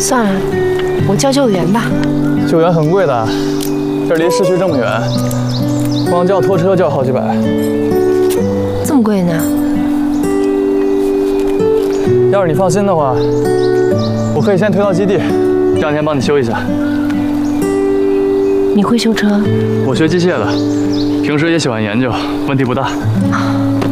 算了，我叫救援吧。 救援很贵的，这离市区这么远，光叫拖车就要好几百。 这么贵呢？ 要是你放心的话，我可以先推到基地，这两天帮你修一下。 你会修车？ 我学机械的，平时也喜欢研究，问题不大。